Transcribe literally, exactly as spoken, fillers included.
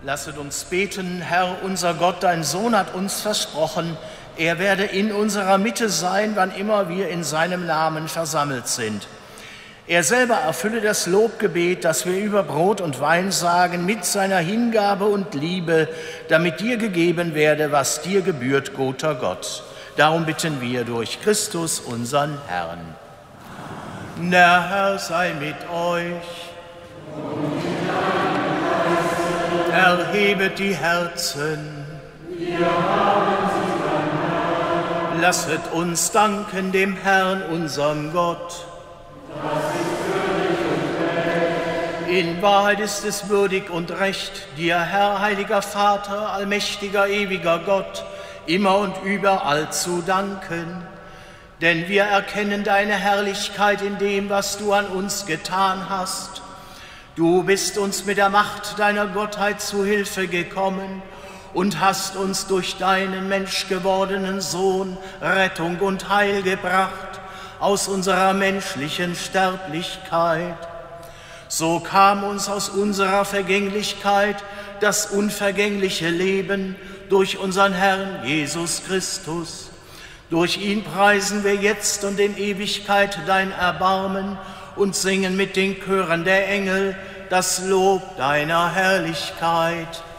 Lasset uns beten. Herr, unser Gott, dein Sohn hat uns versprochen, er werde in unserer Mitte sein, wann immer wir in seinem Namen versammelt sind. Er selber erfülle das Lobgebet, das wir über Brot und Wein sagen, mit seiner Hingabe und Liebe, damit dir gegeben werde, was dir gebührt, guter Gott. Darum bitten wir durch Christus, unseren Herrn. Der Herr sei mit euch. Erhebet die Herzen. Lasset uns danken dem Herrn, unserem Gott. In Wahrheit ist es würdig und recht, dir, Herr, heiliger Vater, allmächtiger, ewiger Gott, immer und überall zu danken. Denn wir erkennen deine Herrlichkeit in dem, was du an uns getan hast. Du bist uns mit der Macht deiner Gottheit zu Hilfe gekommen und hast uns durch deinen menschgewordenen Sohn Rettung und Heil gebracht aus unserer menschlichen Sterblichkeit. So kam uns aus unserer Vergänglichkeit das unvergängliche Leben durch unseren Herrn Jesus Christus. Durch ihn preisen wir jetzt und in Ewigkeit dein Erbarmen und singen mit den Chören der Engel das Lob deiner Herrlichkeit.